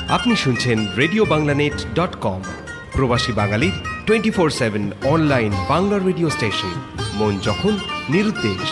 আপনি শুনছেন RadioBanglaNet.com, প্রবাসী বাঙালির 24/7 অনলাইন বাংলা রেডিও স্টেশন। মন যখন নিরুদ্দেশ।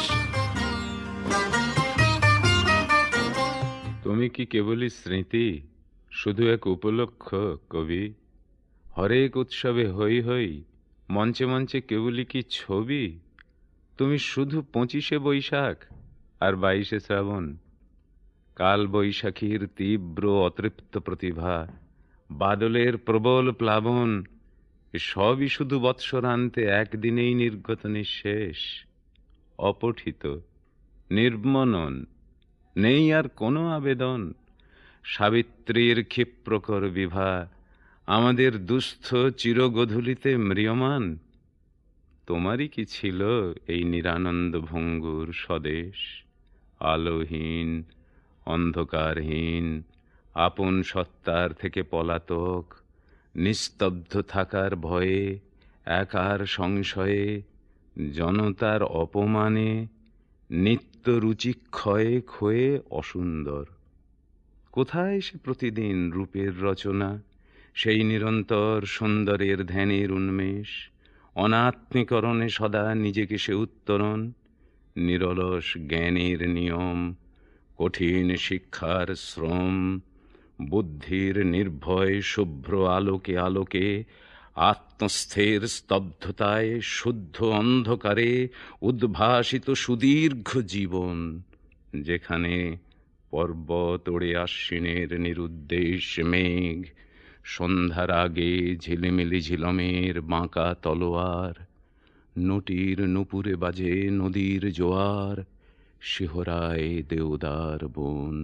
তুমি কি কেবলই স্মৃতি, শুধু এক উপলক্ষ কবি? হরেক উৎসবে হই হই, মঞ্চে মঞ্চে কেবলই কি ছবি? তুমি শুধু 25শে বৈশাখ আর 22শে শ্রাবণ। কাল বৈশাখীর তীব্র অতৃপ্ত প্রতিভা, বাদলের প্রবল প্লাবন, সবই শুধু বৎসরান্তে একদিনেই নির্গত নিঃশেষ, অপঠিত, নির্মনন, নেই আর কোনো আবেদন। সাবিত্রীর ক্ষিপ্রকর বিভা আমাদের দুস্থ চিরগধূলিতে ম্রিয়মান। তোমারই কি ছিল এই নিরানন্দ ভঙ্গুর স্বদেশ? আলোহীন, অন্ধকারহীন, আপন সত্তার থেকে পলাতক, নিস্তব্ধ থাকার ভয়ে, একার সংশয়ে, জনতার অপমানে, নিত্য রুচিক্ষয়ে ক্ষয়ে অসুন্দর। কোথায় সে প্রতিদিন রূপের রচনা, সেই নিরন্তর সুন্দরের ধ্যানের উন্মেষ? অনাত্মীকরণে সদা নিজেকে সে উত্তরণ, নিরলস জ্ঞানের নিয়ম, কঠিন শিক্ষার শ্রম, বুদ্ধির নির্ভয় শুভ্র আলোকে আলোকে, আত্মস্থের স্তব্ধতায় শুদ্ধ অন্ধকারে উদ্ভাসিত সুদীর্ঘ জীবন, যেখানে পর্বত ওড়ে আশ্বিনের নিরুদ্দেশ মেঘ, সন্ধ্যার আগে ঝিলিমিলি ঝিলমের বাঁকা তলোয়ার, নটির নুপুরে বাজে নদীর জোয়ার, শিহরায় দেওদার বন।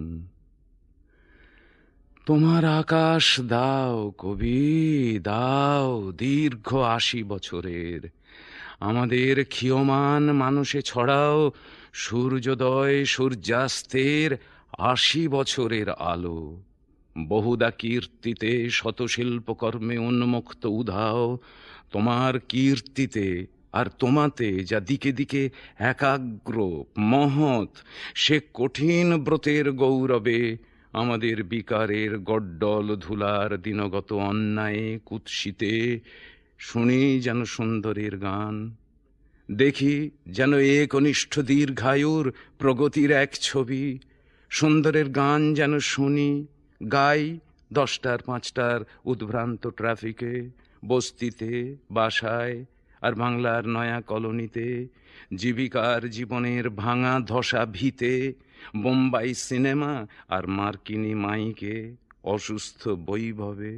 তোমার আকাশ দাও কবি, দাও দীর্ঘ 80 বছরের। আমাদের ক্ষীয়মান মানুষে ছড়াও সূর্যোদয় সূর্যাস্তের 80 বছরের আলো। বহুদা কীর্তিতে শত শিল্পকর্মে উন্মুক্ত উধাও, তোমার কীর্তিতে আর তোমাতে যা দিকে দিকে একাগ্র মহৎ, সে কঠিন ব্রতের গৌরবে আমাদের বিকারের গড্ডল ধুলার দিনগত অন্যায়ে কুৎসিতে শুনি যেন সুন্দরের গান, দেখি যেন একনিষ্ঠ দীর্ঘায়ুর প্রগতির এক ছবি। সুন্দরের গান যেন শুনি, গাই 10টার 5টার উদ্ভ্রান্ত ট্রাফিকে, বস্তিতে, বাসায় আর বাংলার নয়া কলোনিতে, জীবিকার জীবনের ভাঙা ধসা ভিতে, বোম্বাই সিনেমা আর মার্কিনী মাইকে, অসুস্থ বৈভবে।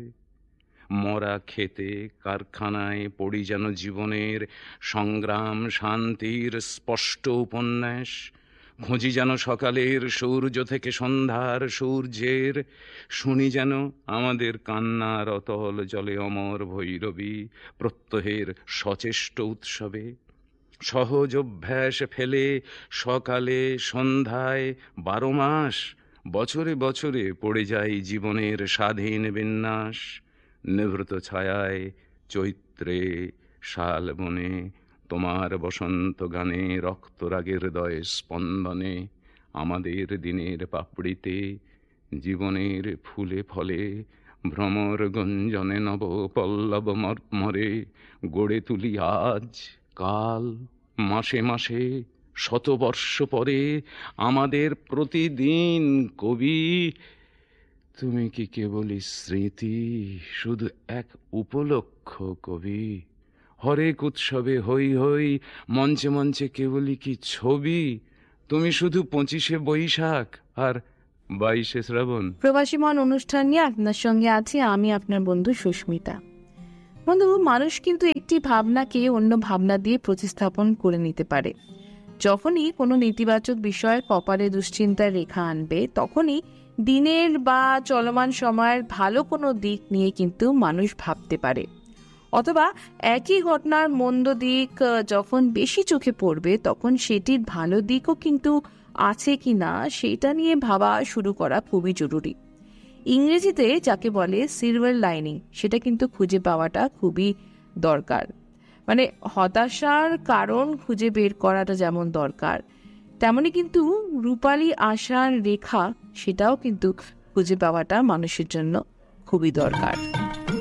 মরা খেতে কারখানায় পড়ি যেন জীবনের সংগ্রাম শান্তির স্পষ্ট উপন্যাস, খুঁজি যেন সকালের সূর্য থেকে সন্ধ্যার সূর্যের, শুনি যেন আমাদের কান্নার অতল জলে অমর ভৈরবী প্রত্যহের সচেষ্ট উৎসবে। সহজ অভ্যাস ফেলে সকালে সন্ধ্যায় 12 মাস বছরে বছরে পড়ে যায় জীবনের স্বাধীন বিন্যাস। নিভৃত ছায়ায় চৈত্রে শালবনে, তোমার বসন্ত গানে রক্তরাগের হৃদয় স্পন্দনে, আমাদের দিনের পাপড়িতে, জীবনের ফুলে ফলে, ভ্রমর গঞ্জনে নব পল্লব মর্মরে, গড়ে তুলি আজ কাল মাসে মাসে শতবর্ষ পরে আমাদের প্রতিদিন কবি। তুমি কি কেবলই স্মৃতি, শুধু এক উপলক্ষ কবি? হরেক উৎসবে হই হই, মঞ্চে মঞ্চে কেবলই কি ছবি? তুমি শুধু 25শে বৈশাখ আর 22শে শ্রাবণ। প্রবাসী মন অনুষ্ঠান নিয়ে আপনার সঙ্গে আছি আমি, আপনার বন্ধু সুস্মিতা। বন্ধু, মানুষ কিন্তু একটি ভাবনাকে অন্য ভাবনা দিয়ে প্রতিস্থাপন করে নিতে পারে। যখনই কোনো নেতিবাচক বিষয়ের কপালে দুশ্চিন্তার রেখা আনবে, তখনই দিনের বা চলমান সময়ের ভালো কোনো দিক নিয়ে কিন্তু মানুষ ভাবতে পারে। অথবা একই ঘটনার মন্দ দিক যখন বেশি চোখে পড়বে, তখন সেটির ভালো দিকও কিন্তু আছে কিনা সেটা নিয়ে ভাবা শুরু করা খুবই জরুরি। ইংরেজিতে যাকে বলে সিলভার লাইনিং, সেটা কিন্তু খুঁজে পাওয়াটা খুবই দরকার। মানে হতাশার কারণ খুঁজে বের করাটা যেমন দরকার, তেমনি কিন্তু রূপালী আশার রেখা সেটাও কিন্তু খুঁজে পাওয়াটা মানুষের জন্য খুবই দরকার।